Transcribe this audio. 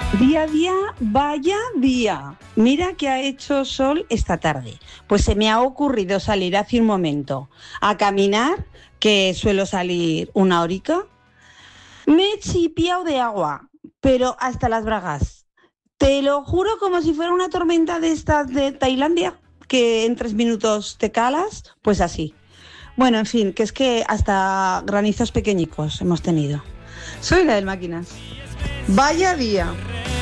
Día a día, vaya día. Mira que ha hecho sol esta tarde. Pues se me ha ocurrido salir hace un momento a caminar, que suelo salir una horica. Me he chipiado de agua, pero hasta las bragas. Te lo juro como si fuera una tormenta de estas de Tailandia, que en 3 minutos te calas, pues así. Bueno, en fin, que es que hasta granizos pequeñicos hemos tenido. Soy la del Máquinas. Vaya día.